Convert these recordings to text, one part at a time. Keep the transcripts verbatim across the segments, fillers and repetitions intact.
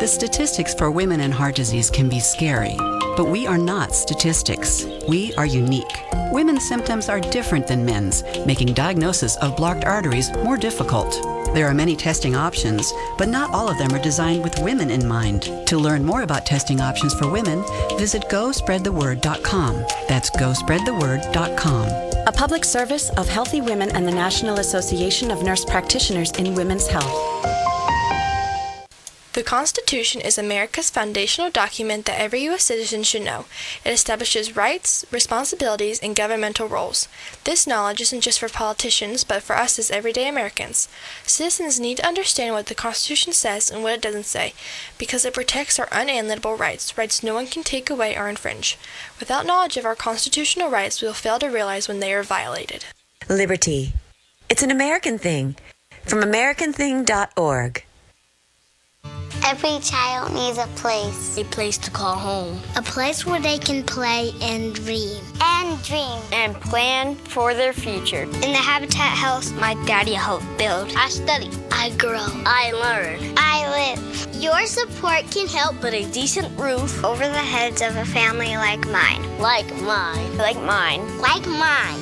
The statistics for women and heart disease can be scary, but we are not statistics. We are unique. Women's symptoms are different than men's, making diagnosis of blocked arteries more difficult. There are many testing options, but not all of them are designed with women in mind. To learn more about testing options for women, visit go spread the word dot com. That's go spread the word dot com. A public service of Healthy Women and the National Association of Nurse Practitioners in Women's Health. The Constitution is America's foundational document that every U S citizen should know. It establishes rights, responsibilities, and governmental roles. This knowledge isn't just for politicians, but for us as everyday Americans. Citizens need to understand what the Constitution says and what it doesn't say, because it protects our unalienable rights, rights no one can take away or infringe. Without knowledge of our constitutional rights, we will fail to realize when they are violated. Liberty. It's an American thing. From American thing dot org. Every child needs a place. A place to call home. A place where they can play and dream. And dream. And plan for their future. In the Habitat house, my daddy helped build. I study. I grow. I learn. I live. Your support can help put a decent roof over the heads of a family like mine. Like mine. Like mine. Like mine.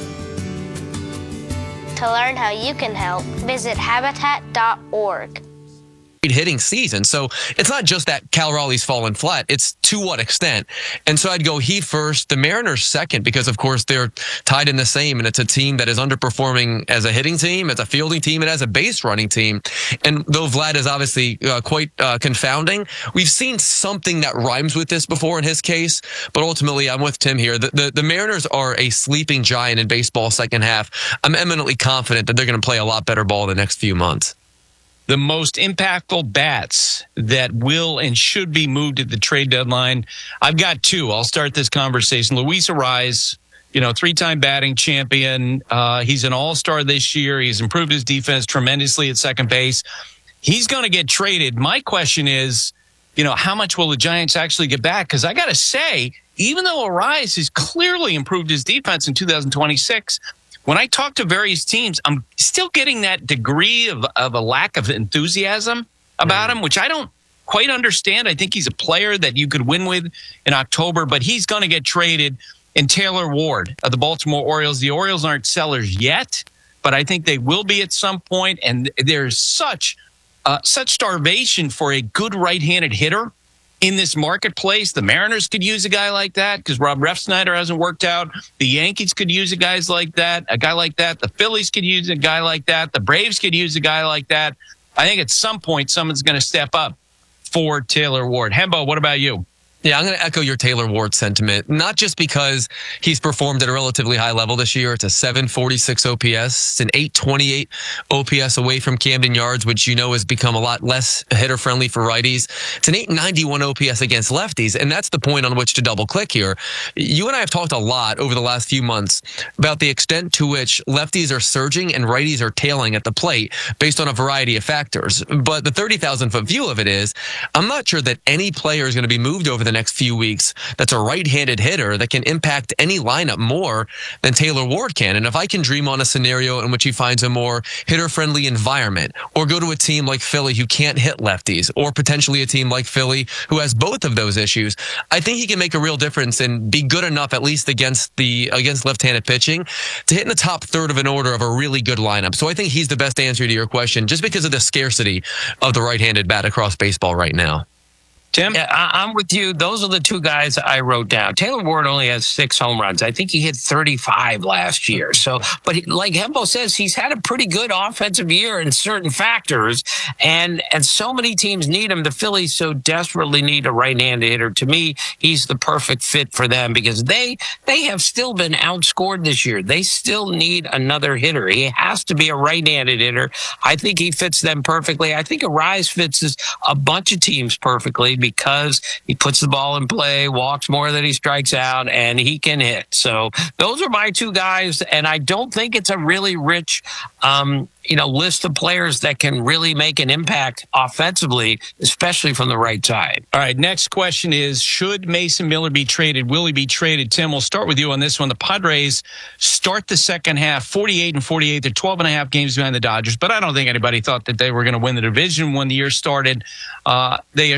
To learn how you can help, visit habitat dot org. Hitting season. So it's not just that Cal Raleigh's fallen flat. It's to what extent. And so I'd go Heat first, the Mariners second, because of course they're tied in the same, and it's a team that is underperforming as a hitting team, as a fielding team, and as a base running team. And though Vlad is obviously uh, quite uh, confounding, we've seen something that rhymes with this before in his case. But ultimately, I'm with Tim here. The, the, the Mariners are a sleeping giant in baseball second half. I'm eminently confident that they're going to play a lot better ball in the next few months. The most impactful bats that will and should be moved at the trade deadline. I've got two. I'll start this conversation. Luis Arraez, you know, three-time batting champion. Uh, he's an all-star this year. He's improved his defense tremendously at second base. He's going to get traded. My question is, you know, how much will the Giants actually get back? Because I got to say, even though Arraez has clearly improved his defense in two thousand twenty-six, when I talk to various teams, I'm still getting that degree of, of a lack of enthusiasm about him, which I don't quite understand. I think he's a player that you could win with in October, but he's going to get traded. And Taylor Ward of the Baltimore Orioles. The Orioles aren't sellers yet, but I think they will be at some point. And there's such uh, such starvation for a good right-handed hitter in this marketplace. The Mariners could use a guy like that because Rob Refsnyder hasn't worked out. The Yankees could use a guy like that, a guy like that. The Phillies could use a guy like that. The Braves could use a guy like that. I think at some point someone's going to step up for Taylor Ward. Hembo, what about you? Yeah, I'm going to echo your Taylor Ward sentiment, not just because he's performed at a relatively high level this year. It's a seven forty-six O P S. It's an eight twenty-eight O P S away from Camden Yards, which you know has become a lot less hitter-friendly for righties. It's an eight ninety-one O P S against lefties, and that's the point on which to double-click here. You and I have talked a lot over the last few months about the extent to which lefties are surging and righties are tailing at the plate based on a variety of factors. But the thirty thousand foot view of it is, I'm not sure that any player is going to be moved over the next few weeks that's a right-handed hitter that can impact any lineup more than Taylor Ward can. And if I can dream on a scenario in which he finds a more hitter-friendly environment, or go to a team like Philly who can't hit lefties, or potentially a team like Philly who has both of those issues, I think he can make a real difference and be good enough, at least against the against left-handed pitching, to hit in the top third of an order of a really good lineup. So I think he's the best answer to your question, just because of the scarcity of the right-handed bat across baseball right now. Tim? Yeah, I, I'm with you. Those are the two guys I wrote down. Taylor Ward only has six home runs. I think he hit thirty-five last year. So, but he, like Hembo says, he's had a pretty good offensive year in certain factors, and and so many teams need him. The Phillies so desperately need a right-handed hitter. To me, he's the perfect fit for them because they they have still been outscored this year. They still need another hitter. He has to be a right-handed hitter. I think he fits them perfectly. I think Arraez fits a bunch of teams perfectly, because he puts the ball in play, walks more than he strikes out, and he can hit. So those are my two guys, and I don't think it's a really rich um, you know, list of players that can really make an impact offensively, especially from the right side. All right, next question is, should Mason Miller be traded? Will he be traded? Tim, we'll start with you on this one. The Padres start the second half forty-eight and forty-eight. They're twelve and a half games behind the Dodgers, but I don't think anybody thought that they were going to win the division when the year started. Uh, they